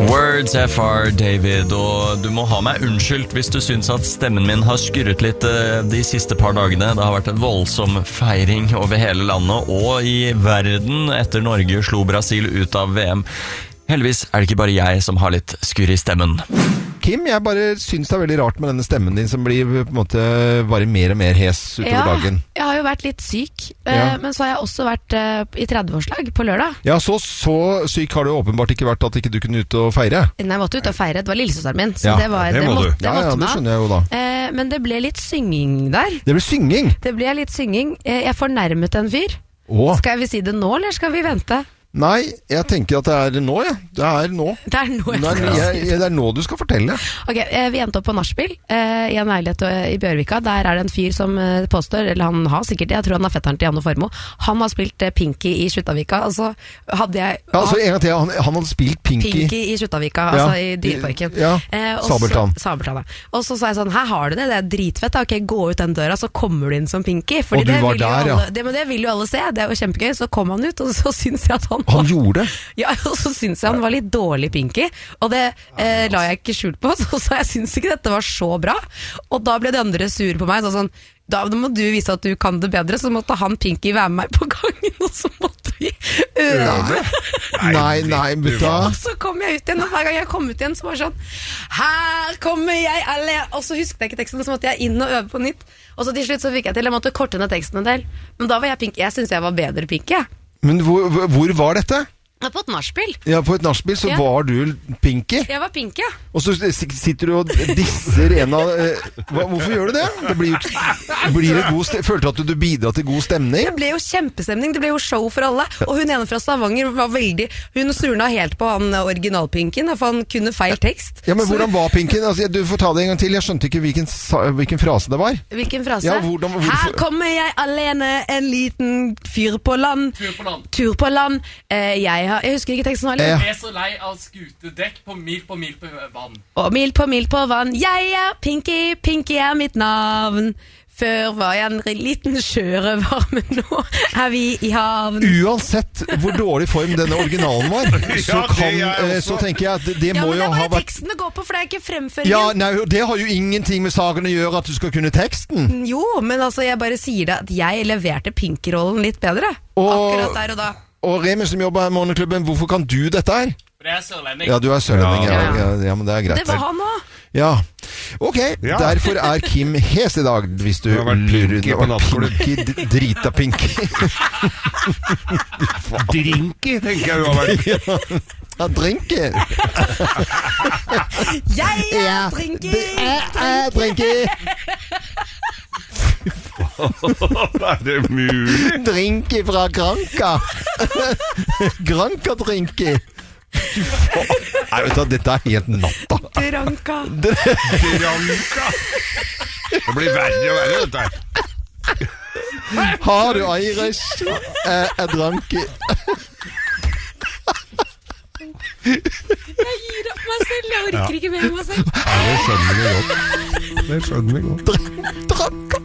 Words FR, David, og du må ha meg unnskyldt hvis du synes at stemmen min har skurret litt de siste par dagene. Det har vært en voldsom feiring over hele landet og i verden etter Norge slo Brasil ut av VM. Heldigvis er det ikke bare jeg som har litt skurr i stemmen. Kim, jeg bare synes det er veldig rart med denne stemmen din som blir på en måte bare mer og mer hes utover dagen. Jeg har jo vært litt syk, men så har jeg også vært i 30-årslag på lørdag. Ja, så syk har du åpenbart ikke vært at ikke du kunne ut og feire. Nei, jeg måtte ut og feire, det var lillesøsteren min, så det må du. Det skjønner jeg jo da. Men det ble litt synging der. Det ble synging? Det ble litt synging. Jeg fornærmet en fyr. Skal vi si det nå, eller skal vi vente? Nei, jeg tenker at det er nå, ja. Det er nå. Det er nå det er nå du skal fortelle. Ok, vi endte opp på nachspiel i en leilighet i Bjørvika. Der er det en fyr som påstår, eller han har sikkert, jeg tror han er fetteren til Janne Formoe. Han har spilt Pinky i Sluttavika, og så hadde jeg... Altså en gang til, han hadde spilt Pinky i Sluttavika, altså i Dyreparken. Ja, Sabeltann. Og så sa jeg sånn, her har du det er dritfett, ok, gå ut den døra, så kommer du inn som Pinky. Og du var der, ja. Men det vil jo alle se, det er jo kjempegøy. Så kom han ut, og så synes jeg at han gjorde det? Ja, og så synes jeg han var litt dårlig Pinky, og det la jeg ikke skjult på, så jeg synes ikke dette var så bra. Og da ble de andre sur på meg, sånn, da må du vise at du kan det bedre, så måtte han Pinky være med meg på gangen, og så måtte vi øve. Nei, mutta. Og så kom jeg ut igjen, og hver gang jeg kom ut igjen, så var det sånn, her kommer jeg alene, og så husket jeg ikke teksten, og så måtte jeg inn og øve på nytt, og så til slutt så fikk jeg til, jeg måtte korte ned teksten en del, men da var jeg Pinky, jeg synes jeg var bedre Pinky. Men hvor var dette? På et nachspiel. Ja, på et nachspiel så var du Pinky? Jeg var Pinky, ja. Og så sitter du og disser en av... Hvorfor gjør du det? Det blir det god stemning. Følte du at du bidrar til god stemning? Det ble jo kjempestemning, det ble jo show for alle. Og hun ene fra Stavanger var veldig... Hun surna helt på han originalpinken, for han kunne feil tekst. Ja, men hvordan var pinken? Altså, du får ta det en gang til. Jeg skjønte ikke hvilken frase det var. Hvilken frase? Ja, hvorfor? Her kommer jeg alene, en liten fyr på land. Tur på land. Jeg husker ikke teksten heller. Jeg er så lei av skutedekk på mil på vann. Og mil på vann. Jeg er Pinky, Pinky er mitt navn. Før var jeg en liten sjørøver, men nå er vi i havn. Uansett hvor dårlig form denne originalen var, så tenker jeg at det må jo ha vært... Ja, men det er bare teksten det går på, for det er ikke fremføringen. Ja, nei, det har jo ingenting med saken å gjøre at du skal kunne teksten. Jo, men altså, jeg bare sier det at jeg leverte Pinky-rollen litt bedre. Akkurat der og da. Og Remi som jobber her i Morgenklubben, hvorfor kan du dette her? For det er sørlending. Ja, du er sørlending, ja, men det er greit. Det var han også. Ja, ok, derfor er Kim hes i dag, hvis du lurer. Pinky, drita Pinky. Drinky, tenker jeg du har vært. Ja, drinky. Jeg er Drinky. Drinky. Er det mulig? Drinky fra Granka. Granka-drinky. Nei, vet du, dette er helt natta. Granka. Granka. Det blir verre og verre, dette her. Har du Irish? Dranky. Jeg gir opp meg selv, jeg orker ikke mer meg selv. Ja, det skjønner vi godt. Det skjønner vi godt. Dranka.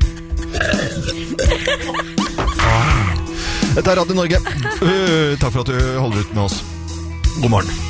Dette er Radio Norge. Takk for at du holder ut med oss. God morgen.